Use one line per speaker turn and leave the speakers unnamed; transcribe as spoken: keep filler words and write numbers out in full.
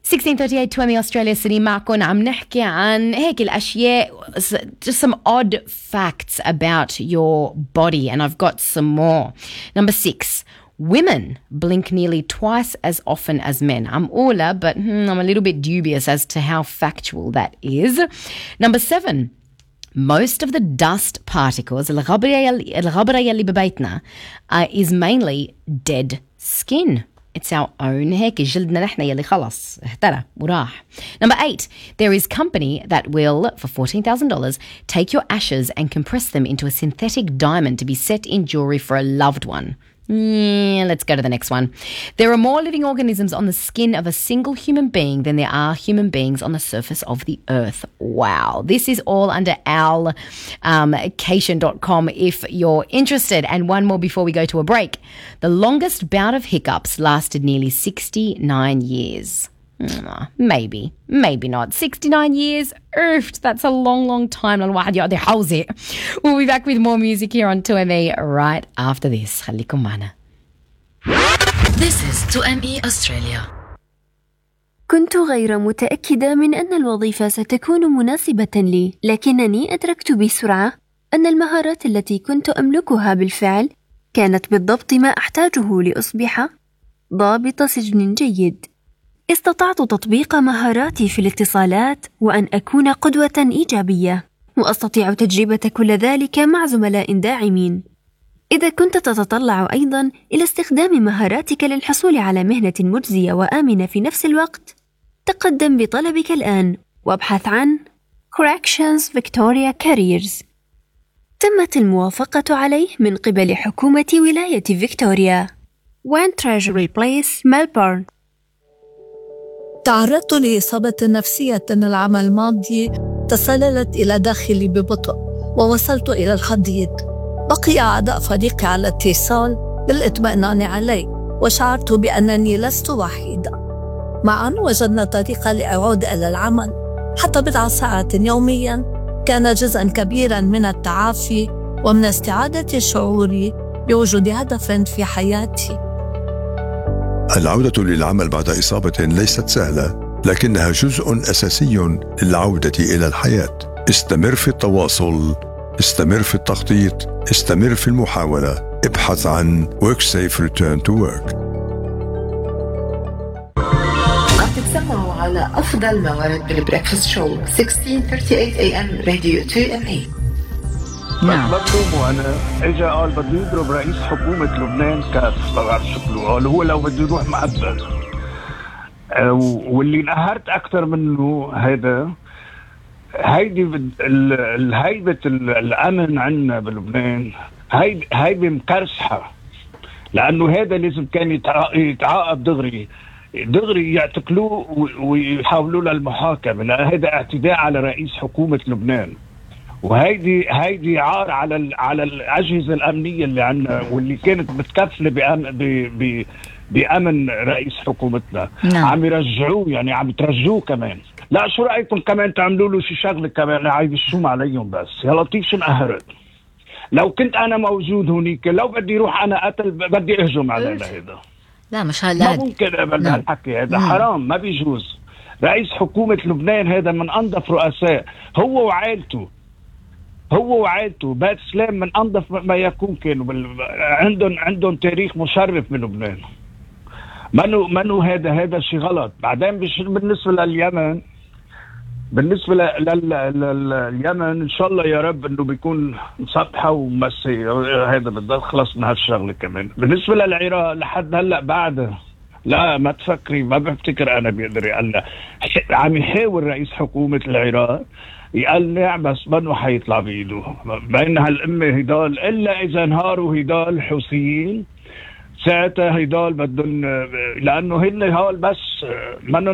sixteen thirty-eight two M E Australia City. معكم عم نحكي عن هيك الأشياء, just some odd facts about your body, and I've got some more. Number six, women blink nearly twice as often as men. I'm Ola, but hmm, I'm a little bit dubious as to how factual that is. Number seven, most of the dust particles الغبرة الغبرة يلي ببيتنا uh, is mainly dead skin. It's our own هيك جلدنا نحن يلي خلص اهترى وراح. Number eight, there is company that will, for fourteen thousand dollars, take your ashes and compress them into a synthetic diamond to be set in jewelry for a loved one. Yeah, let's go to the next one. There are more living organisms on the skin of a single human being than there are human beings on the surface of the earth. Wow. This is all under owl cation dot com if you're interested. And one more before we go to a break. The longest bout of hiccups lasted nearly sixty-nine years. Mm, maybe, maybe not. sixty-nine years? Oofed, that's a long, long time. We'll be back with more music here on two M E right after this. خليكم معنا.
This is two M E Australia.
كنت غير متأكدة من أن الوظيفة ستكون مناسبة لي، لكنني أدركت بسرعة أن المهارات التي كنت أملكها بالفعل كانت بالضبط ما أحتاجه لأصبح ضابط سجن جيد. استطعت تطبيق مهاراتي في الاتصالات وأن أكون قدوة إيجابية، وأستطيع تجربة كل ذلك مع زملاء داعمين. إذا كنت تتطلع أيضا إلى استخدام مهاراتك للحصول على مهنة مجزية وآمنة في نفس الوقت، تقدم بطلبك الآن وابحث عن Corrections Victoria Careers. تمت الموافقة عليه من قبل حكومة ولاية فيكتوريا. One Treasury Place, Melbourne.
تعرضت لإصابة نفسية العام الماضي تسللت إلى داخلي ببطء، ووصلت إلى الحضيض. بقي أعضاء فريقي على اتصال للإطمئنان علي، وشعرت بأنني لست وحيدة. معاً وجدنا طريقة لأعود إلى العمل. حتى بضع ساعات يومياً كان جزءاً كبيراً من التعافي ومن استعادة شعوري بوجود هدف في حياتي.
العودة للعمل بعد إصابة ليست سهلة، لكنها جزء أساسي للعودة إلى الحياة. استمر في التواصل، استمر في التخطيط، استمر في المحاولة. ابحث عن WorkSafe Return to Work.
عم تتسمعوا على أفضل مواد بالبريكفاست شو sixteen thirty-eight A M راديو two M E.
نعم. مطلوبه أنا إجا قال بده يضرب رئيس حكومة لبنان كاف، ما بعرف شكله قال هو لو بده يروح معبد. أه واللي انقهرت أكثر منه هذا هيدي الهيبة الأمن عنا بلبنان، هيدي هيبة مكرسحة، لأنه هذا لازم كان يتعاقب دغري دغري يعتقلوه ويحاولوا له المحاكمة، لأن هذا اعتداء على رئيس حكومة لبنان. وهيدي هيدي عار على على الأجهزة الأمنية اللي عنا واللي كانت متكفلة بأمن ب بأمن رئيس حكومتنا. نعم. عم يرجعوه، يعني عم يترجوه كمان. لا شو رأيكم كمان تعملوا له شي شغلة كمان عايز الشوم عليهم بس يا لطيف. شو انقهرت لو كنت أنا موجود هونيك، لو بدي يروح أنا قتل بدي أهجم على هذا.
لا مش هلا
ما ممكن أبدا هالحكي هذا. نعم. حرام، ما بيجوز. رئيس حكومة لبنان هذا من أنظف رؤساء، هو وعائلته هو وعائلته بات سلام من أنظف ما يكون. كانوا عندهم عندهم تاريخ مشرف من لبنان. منو منو هذا هذا شيء غلط. بعدين بالنسبة لليمن، بالنسبة لليمن إن شاء الله يا رب إنه بيكون مسطحة ومسي، هذا بدنا خلص من هالشغلة كمان. بالنسبة للعراق لحد هلأ بعد لا ما تفكري، ما بفتكر أنا بيقدر يقلع. عم يحاول رئيس حكومة العراق يقلع بس منو حيطلع بإيده. بين هالأمة هدال إلا إذا انهاروا هدال الحوثيين، ساعتها هدال بدهم، لأنه هن هال بس منو